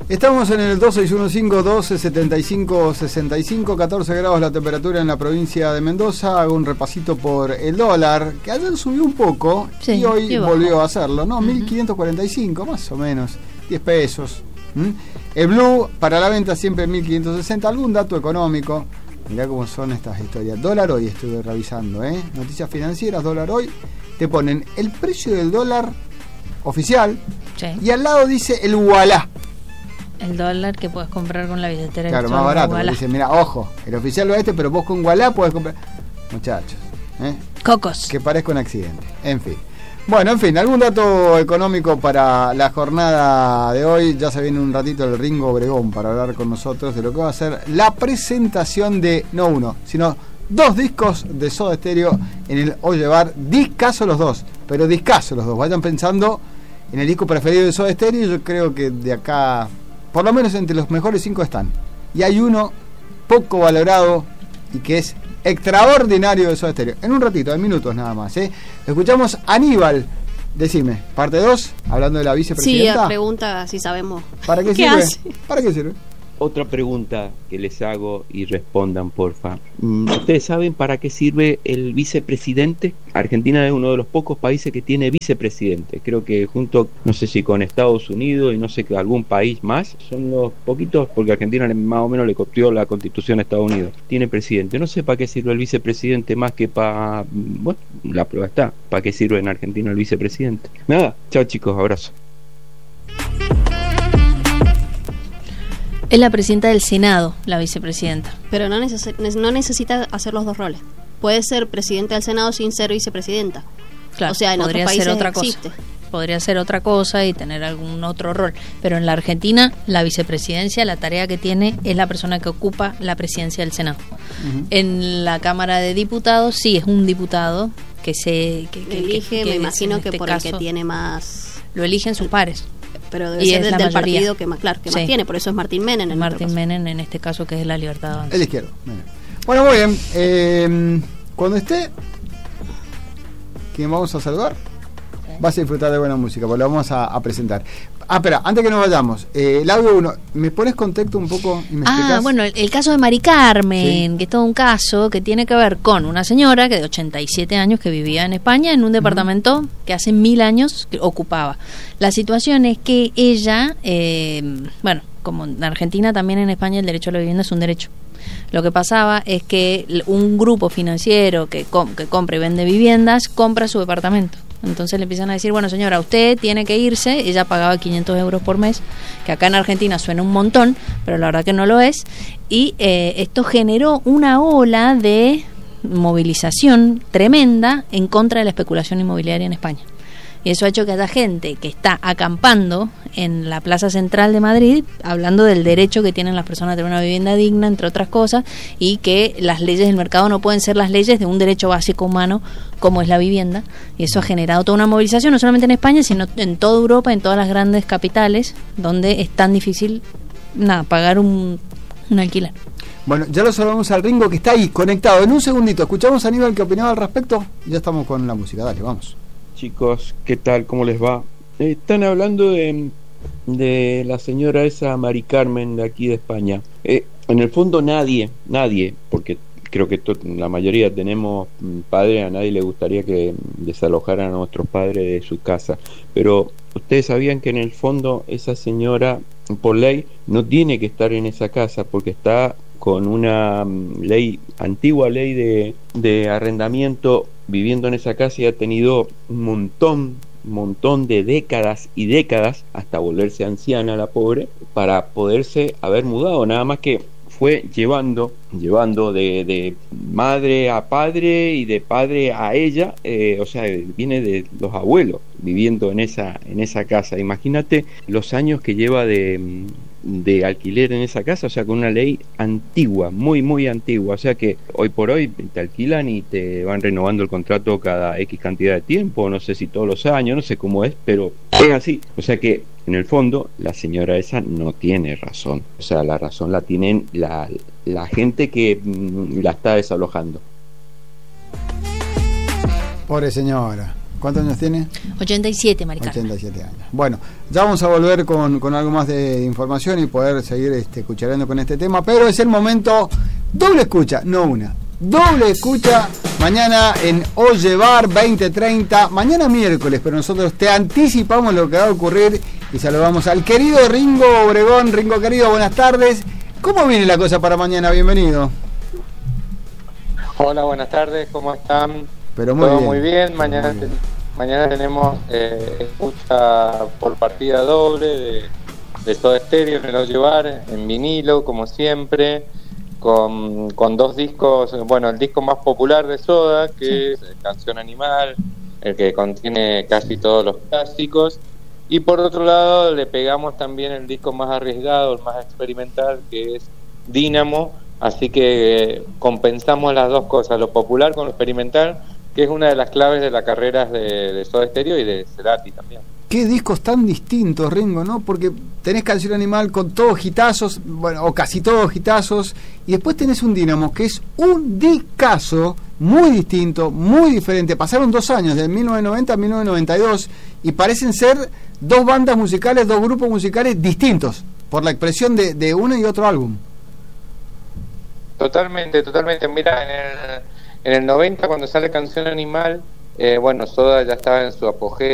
Estamos en el 2615-1275-65, 14 grados la temperatura en la provincia de Mendoza. Hago un repasito por el dólar, que ayer subió un poco, sí, y hoy volvió a hacerlo, ¿no? 1.545, más o menos, 10 pesos. El blue para la venta siempre 1.560. Algún dato económico, mirá cómo son estas historias. Dólar hoy estuve revisando, noticias financieras, dólar hoy. Te ponen el precio del dólar oficial, sí, y al lado dice el Ualá. El dólar que puedes comprar con la billetera. Claro, más barato. Dice, mira, ojo, el oficial va pero vos con Ualá puedes comprar. Muchachos, cocos. Que parezca un accidente. En fin. Bueno, en fin, algún dato económico para la jornada de hoy. Ya se viene un ratito el Ringo Obregón para hablar con nosotros de lo que va a ser la presentación de, no uno, sino 2 discos de Soda Stereo en el Oye Bar. Discaso los dos, pero discaso los dos. Vayan pensando en el disco preferido de Soda Stereo. Yo creo que de acá, por lo menos entre los mejores 5 están. Y hay uno poco valorado y que es extraordinario de Soda Stereo. En un ratito, en minutos nada más. Escuchamos Aníbal. Decime, parte 2, hablando de la vicepresidenta. Sí, pregunta si sabemos. ¿Para qué sirve? Hace? ¿Para qué sirve? Otra pregunta que les hago y respondan, porfa. ¿Ustedes saben para qué sirve el vicepresidente? Argentina es uno de los pocos países que tiene vicepresidente. Creo que junto, no sé si con Estados Unidos y no sé qué algún país más, son los poquitos, porque Argentina más o menos le copió la Constitución a Estados Unidos. Tiene presidente. No sé para qué sirve el vicepresidente más que para... Bueno, la prueba está. ¿Para qué sirve en Argentina el vicepresidente? Nada. Chao chicos, abrazo. Es la presidenta del Senado, la vicepresidenta. Pero no necesita hacer los dos roles. Puede ser presidenta del Senado sin ser vicepresidenta. Claro, o sea, en otros países otra existe. Podría ser otra cosa y tener algún otro rol. Pero en la Argentina, la vicepresidencia, la tarea que tiene es la persona que ocupa la presidencia del Senado. Uh-huh. En la Cámara de Diputados, sí, es un diputado que se... que elige, me imagino que por caso, el que tiene más... Lo eligen sus pares. Pero debe ser del partido que más, claro, que sí, más tiene, por eso es Martín Menem. Martín Menem en este caso, que es la Libertad Avanza. El izquierdo. Bueno, muy bien. Cuando esté, ¿quién vamos a saludar? Vas a disfrutar de buena música, porque lo vamos a presentar. Espera, antes que nos vayamos, el audio 1, ¿me pones contexto un poco y me explicas? Bueno, el caso de Mari Carmen, sí, que es todo un caso que tiene que ver con una señora que de 87 años que vivía en España en un departamento que hace 1000 años que ocupaba. La situación es que ella, como en Argentina, también en España el derecho a la vivienda es un derecho. Lo que pasaba es que un grupo financiero que compra y vende viviendas compra su departamento. Entonces le empiezan a decir, bueno señora, usted tiene que irse. Ella pagaba 500 euros por mes, que acá en Argentina suena un montón, pero la verdad que no lo es. Y esto generó una ola de movilización tremenda en contra de la especulación inmobiliaria en España. Y eso ha hecho que haya gente que está acampando en la Plaza Central de Madrid, hablando del derecho que tienen las personas a tener una vivienda digna, entre otras cosas, y que las leyes del mercado no pueden ser las leyes de un derecho básico humano como es la vivienda. Y eso ha generado toda una movilización, no solamente en España, sino en toda Europa, en todas las grandes capitales, donde es tan difícil pagar un alquiler. Bueno, ya lo saludamos al Ringo, que está ahí, conectado. En un segundito, escuchamos a Aníbal que opinaba al respecto y ya estamos con la música. Dale, vamos. Chicos, ¿qué tal? ¿Cómo les va? Están hablando de la señora esa Mari Carmen de aquí de España. En el fondo nadie, porque creo que la mayoría tenemos padres, a nadie le gustaría que desalojaran a nuestros padres de su casa. Pero ustedes sabían que en el fondo esa señora, por ley, no tiene que estar en esa casa porque está con una antigua ley de arrendamiento viviendo en esa casa y ha tenido un montón de décadas y décadas hasta volverse anciana la pobre para poderse haber mudado, nada más que fue llevando de madre a padre y de padre a ella, o sea, viene de los abuelos viviendo en esa casa. Imagínate los años que lleva de alquiler en esa casa, o sea, con una ley antigua, muy antigua, o sea que hoy por hoy te alquilan y te van renovando el contrato cada X cantidad de tiempo, no sé si todos los años, no sé cómo es, pero es así, o sea que en el fondo la señora esa no tiene razón, o sea, la razón la tienen la gente que la está desalojando. Pobre señora. ¿Cuántos años tiene? 87, Mari Carmen. 87 años. Bueno, ya vamos a volver con algo más de información y poder seguir cuchareando con este tema, pero es el momento, doble escucha, no una, doble escucha, mañana en Oye Bar 20:30, mañana miércoles, pero nosotros te anticipamos lo que va a ocurrir y saludamos al querido Ringo Obregón. Ringo querido, buenas tardes. ¿Cómo viene la cosa para mañana? Bienvenido. Hola, buenas tardes, ¿cómo están? Pero muy todo bien. muy bien. Mañana tenemos escucha por partida doble de Soda Stereo en el Oye Bar, en vinilo, como siempre, con dos discos. Bueno, el disco más popular de Soda, que es Canción Animal, el que contiene casi todos los clásicos. Y por otro lado, le pegamos también el disco más arriesgado, el más experimental, que es Dínamo. Así que compensamos las dos cosas, lo popular con lo experimental, que es una de las claves de las carreras de Soda Stereo y de Cerati también. Qué discos tan distintos, Ringo, ¿no? Porque tenés Canción Animal con todos hitazos, bueno, o casi todos hitazos, y después tenés un Dínamo, que es un discazo muy distinto, muy diferente. Pasaron 2 años, de 1990 a 1992, y parecen ser dos bandas musicales, dos grupos musicales distintos, por la expresión de uno y otro álbum. Totalmente. Mira, en el 90, cuando sale Canción Animal, bueno, Soda ya estaba en su apogeo.